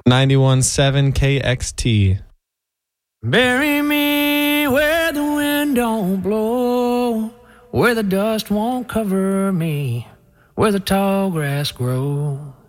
91.7 KXT. Bury me where the wind don't blow, where the dust won't cover me, where the tall grass grows.